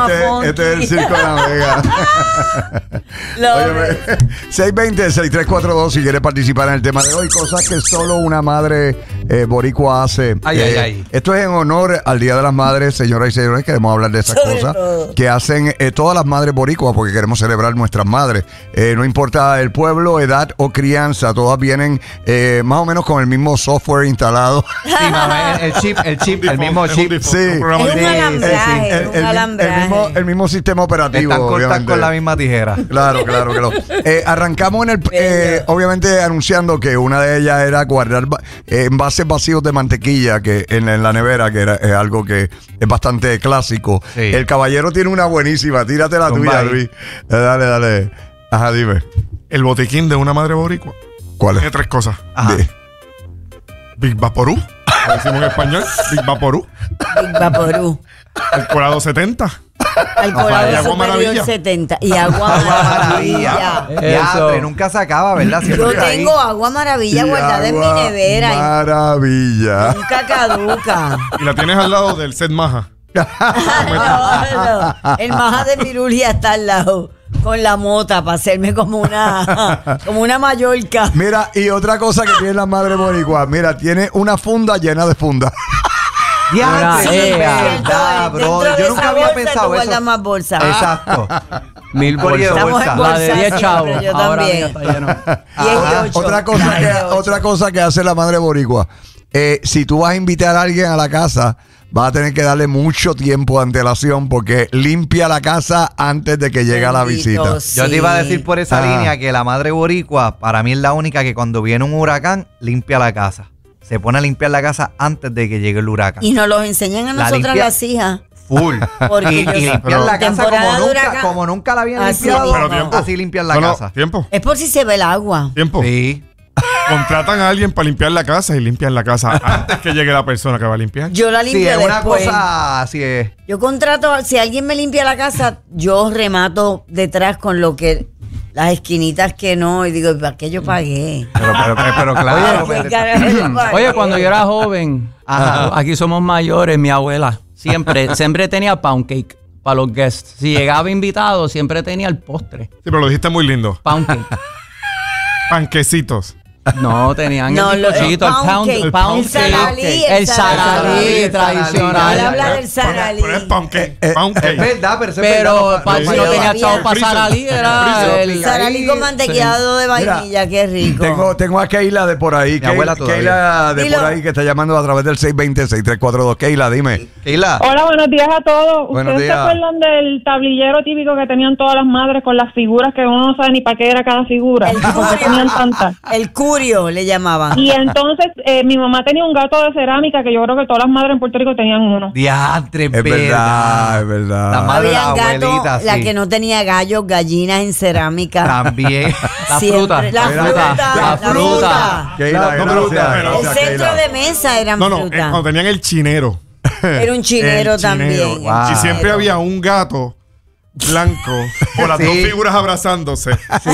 Este es el Circo de la Vega. 620-6342 si quieres participar en el tema de hoy. Cosas que solo una madre boricua hace. Esto es en honor al Día de las Madres, señoras y señores. Queremos hablar de esas cosas que hacen todas las madres boricuas, porque queremos celebrar nuestras madres. No importa el pueblo, edad o crianza, todas vienen más o menos con el mismo software instalado. Sí, mamá, el chip, el mismo chip. Sí, el mismo sistema operativo. Están cortas con la misma tijera. Claro. Arrancamos obviamente anunciando que una de ellas era guardar envases vacíos de mantequilla que en la nevera, que es algo que es bastante clásico. Sí. El caballero tiene una buenísima. Tírate la tuya, Luis. Dale. Ajá, dime. El botiquín de una madre boricua. ¿Cuál es? Tiene 3 cosas. Big Vaporú. Lo decimos en español. Big Vaporú. El Colado 70. El Colado Superior 70. Y Agua Maravilla. Eso. Nunca se acaba, ¿verdad? Yo tengo Agua Maravilla guardada en mi nevera. Maravilla. Nunca caduca. Y la tienes al lado del set Maja. No. El Maja de Mirulia está al lado. Con la mota para hacerme como una Mallorca. Mira, y otra cosa que tiene la madre boricua. Mira, tiene una funda llena de fundas. Verdad, bro. Yo nunca había pensado eso. Más bolsas. Exacto. 1000 bolsas. La de 10 chavos. Yo también. Otra cosa que hace la madre boricua. Si tú vas a invitar a alguien a la casa, vas a tener que darle mucho tiempo de antelación, porque limpia la casa antes de que llegue la visita. Sí. Yo te iba a decir por esa línea que la madre boricua para mí es la única que cuando viene un huracán limpia la casa. Se pone a limpiar la casa antes de que llegue el huracán. Y nos los enseñan a nosotras las hijas. Full. Y limpiar la casa como nunca la habían limpiado. Así limpiar la casa. Tiempo. Es por si se ve el agua. Tiempo. Sí. Contratan a alguien para limpiar la casa y limpian la casa antes que llegue la persona que va a limpiar. Yo la limpio es después. una cosa así es. Yo contrato, si alguien me limpia la casa, yo remato detrás con lo que las esquinitas que no, y digo, ¿para qué yo pagué? Pero claro. Oye, cuando yo era joven, aquí somos mayores, mi abuela siempre tenía pound cake para los guests. Si llegaba invitado, siempre tenía el postre. Sí, pero lo dijiste muy lindo. Pound cake. Panquecitos. No, tenían el bizcochito, el pound cake, el saralí tradicional. Habla del saralí. Pero es pound cake. Es verdad, pero si no tenía chavo para saralí, era el saralí con mantequillado de vainilla. Qué rico. Tengo a Keila de por ahí. Keila de por ahí que está llamando a través del 620-6342. Keila, dime. Keila. Hola, buenos días a todos. Buenos ¿Ustedes días. se acuerdan del tablillero típico que tenían todas las madres con las figuras que uno no sabe ni para qué era cada figura? Porque tenían tantas. El curio le llamaban. Y entonces mi mamá tenía un gato de cerámica que yo creo que todas las madres en Puerto Rico tenían uno. Diantre, es verdad. La madre de la Habían abuelita, gatos, la que no tenía gallos, gallinas en cerámica. También. La Siempre. fruta. La fruta. Keila, El centro de mesa eran frutas. Cuando tenían el chinero. Era un chinero también. Wow. Y siempre había un gato blanco con las dos figuras abrazándose. Eso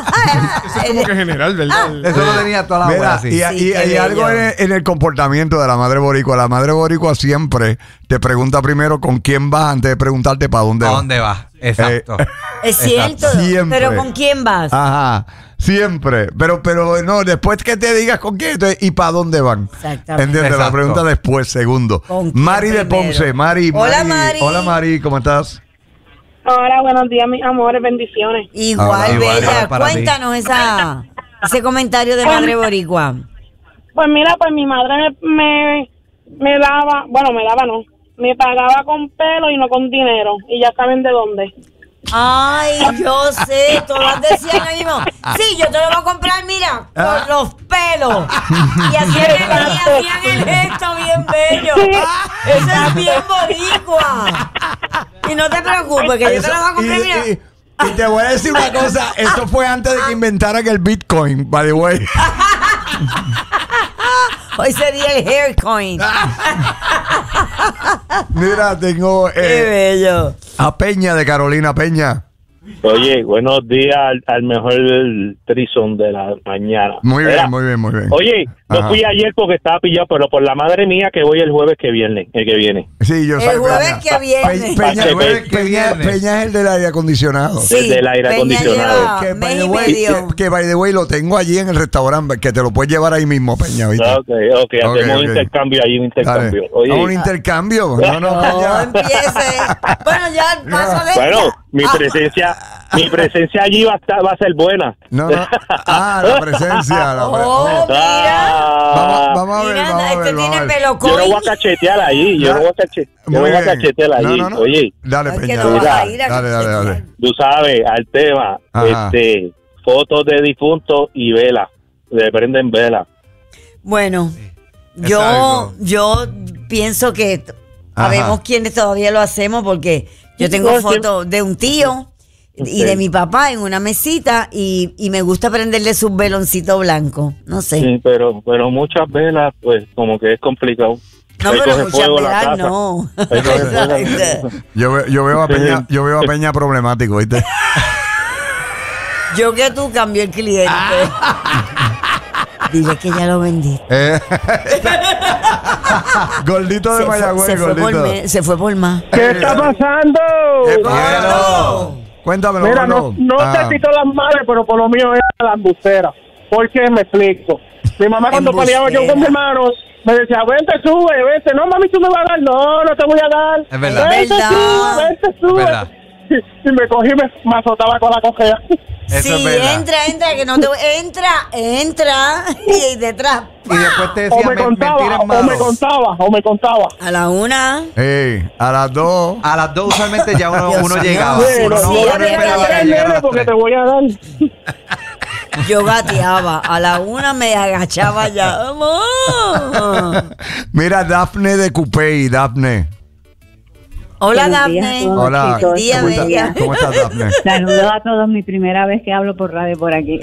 es como que general, ¿verdad? Eso lo tenía toda la abuela. Y algo en el comportamiento de la madre boricua. La madre boricua siempre te pregunta primero con quién vas antes de preguntarte para dónde vas. ¿A dónde vas? Exacto. Es cierto. Siempre. Pero ¿con quién vas? Ajá. Siempre. Pero no, después que te digas con quién y para dónde van. Exactamente. ¿Entiendes? La pregunta después, segundo. Mari de Ponce. Hola, Mari. Hola, Mari. ¿Cómo estás? Hola, buenos días, mis amores, bendiciones. Igual, bella. Cuéntanos ese comentario de madre boricua. Pues mira, pues mi madre me daba, me pagaba con pelo y no con dinero. Y ya saben de dónde. Ay, yo sé, todas decían lo mismo. Sí, yo te lo voy a comprar, mira, por los pelos. Y hacían el gesto bien bello. Eso es bien boricua. Y no te preocupes, que yo te lo voy a comprar, mira. Y te voy a decir una cosa, esto fue antes de que inventaran el Bitcoin, by the way. Hoy sería el hair coin. Mira, tengo qué bello. A Peña de Carolina. Peña. Oye, buenos días al mejor trison de la mañana. Muy bien, muy bien, muy bien. Oye, no fui ayer porque estaba pillado, pero por la madre mía que voy el jueves que viene, el que viene. Sí, yo sé. El jueves que viene. Peña es el del aire acondicionado. Sí, el del aire acondicionado. Que by the way lo tengo allí en el restaurante, que te lo puedes llevar ahí mismo, Peña, ¿viste? Ok, hacemos un intercambio ahí, un intercambio. Oye. ¿Un intercambio? No empiece. Bueno, ya paso de Bueno, mi presencia allí va a ser buena. No. La presencia. Mira. Vamos a ver. Tiene pelo yo no voy a cachetear ahí. Yo no voy a cachetear ahí. No. Oye. Dale, Peña. Dale. Tú sabes, al tema, fotos de difuntos y velas. Le prenden velas. Bueno, yo pienso que sabemos quiénes todavía lo hacemos porque yo tengo fotos de un tío y de mi papá en una mesita y me gusta prenderle sus veloncitos blancos, no sé. Sí, pero muchas velas, pues como que es complicado. No, pero muchas velas no. Yo veo a Peña problemático, ¿viste? Yo que tú cambió el cliente. Dile que ya lo vendí. Gordito de Mayagüez, gordito. Se fue por más. ¿Qué está pasando? Cuéntamelo. Mira, no te quito las madres, pero por lo mío es la embustera. ¿Por qué? Me explico. Mi mamá cuando peleaba yo con mis hermanos me decía, vente, sube. No, mami, tú me vas a dar. No te voy a dar. Es verdad. Vente, sube. Es verdad. Y me cogí y me azotaba con la cojea. Sí, entra, que no te entra y detrás. Y después te decía, o me contaba. A la 1. A las 2. A las 2 usualmente ya uno llegaba. Porque te voy a dar. Yo gateaba. A la 1 me agachaba ya. Mira, Dafne de Cupey, Dafne. Hola, Dafne. Hola. ¿Cómo estás, Dafne? Saludos a todos. Mi primera vez que hablo por radio por aquí.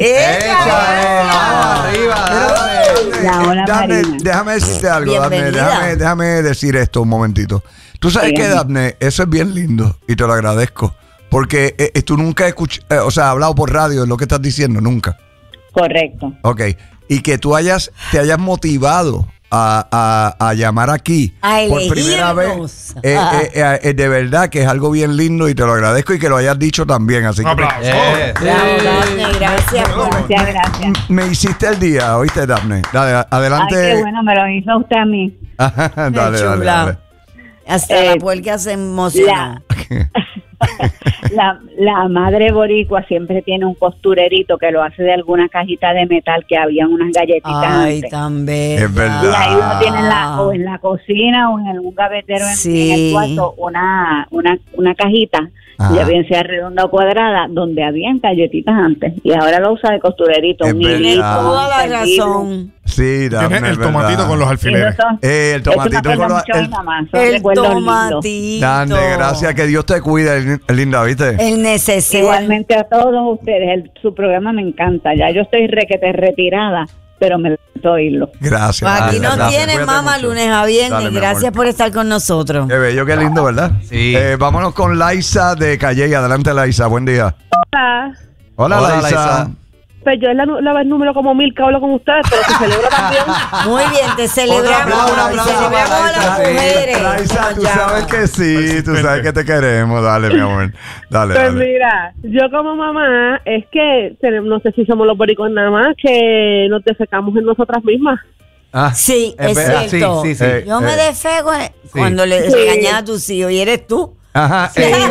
Arriba, Dafne, déjame decirte algo, Dafne. Déjame decir esto un momentito. Tú sabes que, Dafne, eso es bien lindo y te lo agradezco. Porque tú nunca has hablado por radio de lo que estás diciendo, nunca. Correcto. Ok. Y que tú te hayas motivado a llamar aquí por primera vez, de verdad que es algo bien lindo y te lo agradezco y que lo hayas dicho también, así que gracias. Muchas gracias. Me hiciste el día, ¿oíste, Dafne? Dale, adelante. Ay, qué bueno, me lo hizo usted a mí. dale. Hasta la puerca se emociona. La madre boricua siempre tiene un costurerito que lo hace de alguna cajita de metal que había unas galletitas. Ay, antes. También. Es verdad. Y ahí uno tiene o en la cocina o en algún gavetero en el cuarto una cajita, ya bien sea redonda o cuadrada, donde habían galletitas antes. Y ahora lo usa de costurerito. Tiene toda la razón. Sí, Dafne, el tomatito con los alfileres. El tomatito con los tomatito. Dale, gracias, que Dios te cuide, linda, ¿viste? El necesario. Igualmente a todos ustedes, su programa me encanta. Ya yo estoy retirada, pero me gusta oírlo. Gracias. Aquí nos tienen, mamá, lunes a viernes. Dale, gracias por estar con nosotros. Qué bello, qué lindo, ¿verdad? Sí. Vámonos con Laisa de Calle. Adelante, Laisa, buen día. Hola, Laisa. Pues yo es el número como 1000 que hablo con ustedes, pero se celebra también. Muy bien, te celebramos. Celebramos a las mujeres. Laisa, tú sabes que sí, tú sabes que te queremos. Dale, mi amor. Dale. Pues mira, yo como mamá, es que no sé si somos los boricos nada más, que nos defecamos en nosotras mismas. Sí, es cierto. Sí. Yo me defeco cuando le regañas a tus hijos y eres tú. Ajá.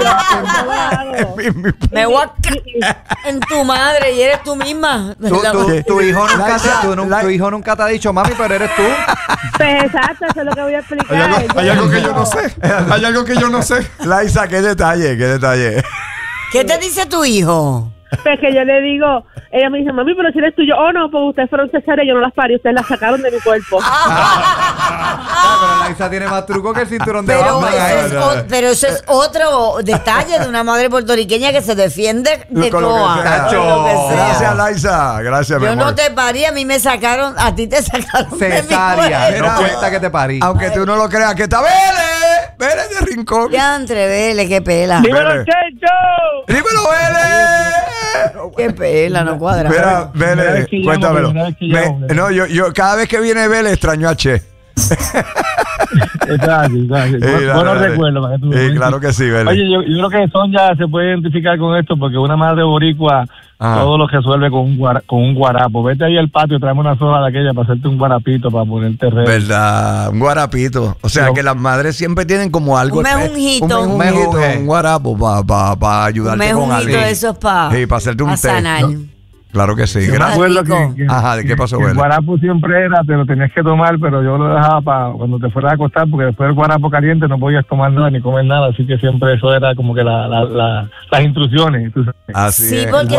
Me voy en tu madre y eres tú misma. Tu hijo nunca te ha dicho, mami, pero eres tú. Pues exacto, eso es lo que voy a explicar. Hay algo que yo no sé. Hay algo que yo no sé. Laisa, qué detalle. ¿Qué te dice tu hijo? Pues que yo le digo, ella me dice, mami, pero si eres tuyo, no, pues ustedes fueron cesáreas, yo no las parí, ustedes las sacaron de mi cuerpo. Pero Laisa tiene más truco que el cinturón de Batman. Pero eso es otro detalle de una madre puertorriqueña que se defiende de todo. Gracias, Laisa. Gracias, mi amor. Yo no te parí, a mí me sacaron, a ti te sacaron cesárea. de mi cuerpo. No cuenta que te parí. Aunque tú no lo creas, que te vele. Vélez de Rincón. Ya entre Vélez, qué pela. ¡Dímelo, Checho! ¡Dímelo, Vélez! Qué pela, no cuadra. Mira, Vélez, cuéntamelo. No, yo cada vez que viene Vélez extraño a Che. Exacto. Buenos recuerdos para que tú veas. Claro que sí, Vélez. Oye, yo creo que Sonia se puede identificar con esto porque una madre boricua todo lo resuelve con un guarapo. Vete ahí al patio, tráeme una sola de aquella para hacerte un guarapito, para ponerte reto. ¿Verdad? Un guarapito. O sea, que las madres siempre tienen como algo. Un mejunjito. Un guarapo para ayudarte con algo. Un mejunjito, eso es para hacerte un té. sanar. Claro que sí. Yo me acuerdo que Ajá, ¿de qué pasó, Vélez? El guarapo siempre era, te lo tenías que tomar, pero yo lo dejaba para cuando te fueras a acostar, porque después del guarapo caliente no podías tomar nada ni comer nada, así que siempre eso era como que las instrucciones. ¿Tú sabes? Así sí, es. porque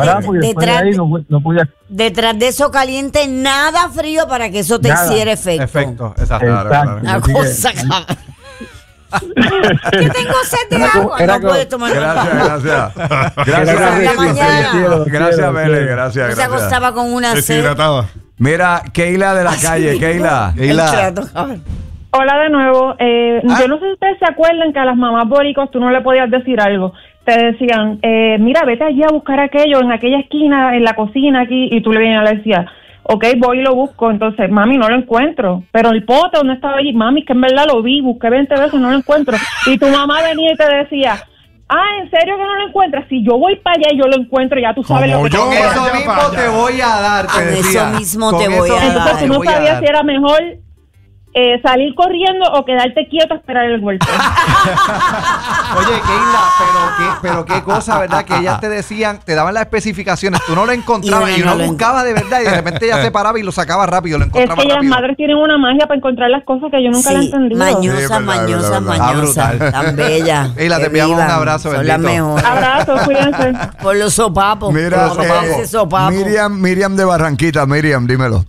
detrás de eso caliente, nada frío para que eso te hiciera efecto. Exacto. Una cosa, que tengo sed de agua, no puedes tomar Gracias, Vélez, gracias. Se acostaba con una sed. Mira, Keila de la calle, Keila. Hola de nuevo. Yo no sé si ustedes se acuerdan que a las mamás boricos tú no le podías decir algo. Te decían, mira, vete allí a buscar aquello en aquella esquina, en la cocina aquí, y tú le vienes y le decías, ok, voy y lo busco. Entonces, mami, no lo encuentro. Pero el pote donde estaba allí, mami, que en verdad lo vi, busqué 20 veces, no lo encuentro. Y tu mamá venía y te decía, ¿en serio que no lo encuentras? Si yo voy para allá y yo lo encuentro, ya tú sabes lo que yo eso mismo te voy a dar, te decía. Eso mismo te voy a dar. Entonces tú no sabías si era mejor salir corriendo o quedarte quieto a esperar el golpe. Oye, Keila, pero qué cosa, ¿verdad? Que ellas te decían, te daban las especificaciones, tú no lo encontrabas y uno buscaba de verdad y de repente ella se paraba y lo sacaba rápido, lo encontraba rápido. Es que las madres tienen una magia para encontrar las cosas que yo nunca la he entendido. Mañosa, tan bella. Keila, te enviamos un abrazo, son las mejores. Abrazos, cuídense. Por los sopapos. Mira, Miriam de Barranquita, Miriam, dímelo.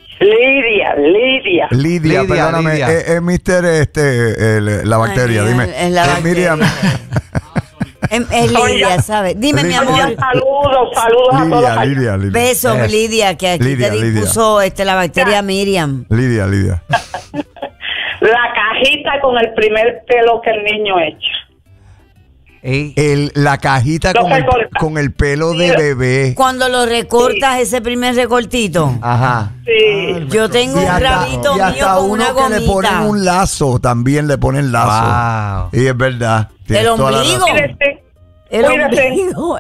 Lidia, perdóname, es Mister la bacteria, dime. Es la bacteria. Miriam. Es Lidia, ¿sabes? Dime, mi amor. Saludos a todos. Lidia. Besos, Lidia, que aquí te dispuso la bacteria Miriam. Lidia. La cajita con el primer pelo que el niño echa. La cajita con el pelo de bebé. Cuando lo recortas, ese primer recortito. Ajá. Sí. Yo tengo un rabito mío con una gomita. Que le ponen un lazo, también le ponen lazo. Wow. Y es verdad. El ombligo. El ombligo.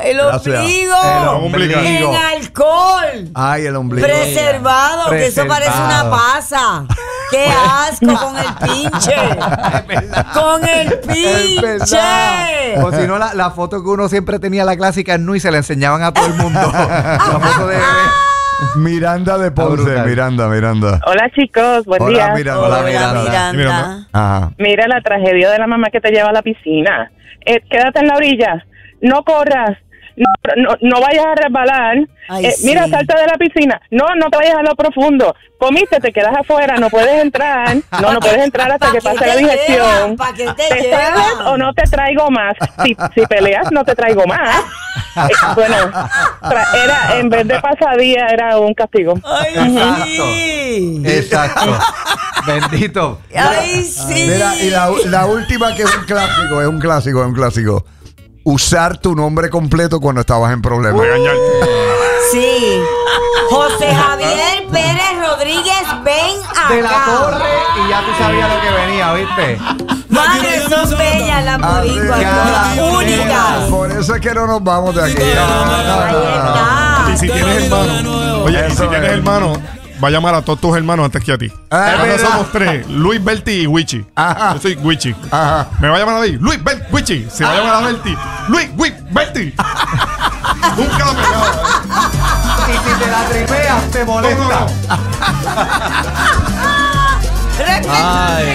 En alcohol. Ay, el ombligo. Preservado, que eso parece una pasa. ¡Qué asco con el pinche! ¡Con el pinche! O si no, la foto que uno siempre tenía, la clásica en Nu, y se la enseñaban a todo el mundo. La foto de bebé. Miranda de Ponce, Miranda. Hola, chicos, buen día. Hola, Miranda. Ajá. Mira la tragedia de la mamá que te lleva a la piscina. Quédate en la orilla, no corras, no vayas a resbalar. Mira, salta de la piscina. No te vayas a lo profundo. Comiste, te quedas afuera, no puedes entrar. No puedes entrar hasta que pase la digestión. ¿Para qué te sales o no te traigo más? Si peleas, no te traigo más. Bueno, en vez de pasadía, era un castigo. ¡Ay, Exacto. Bendito. ¡Ay, sí! Mira, y la última, que es un clásico. Usar tu nombre completo cuando estabas en problemas. Sí. José Javier Pérez Rodríguez, ven acá. De la Torre, y ya tú sabías lo que venía, ¿viste? Madre, son bellas las boricuas, todas únicas. Por eso es que no nos vamos de aquí. Ahí está. Y si tienes hermano, hermano, va a llamar a todos tus hermanos antes que a ti. Ahora somos 3, Luis, Berti y Wichi. Yo soy Wichi. Me va a llamar a mí, Luis, Wichi. Se va a llamar a Berti, Luis, Berti. Nunca lo pegaba. Y si te la tripeas, te molesta. Ay.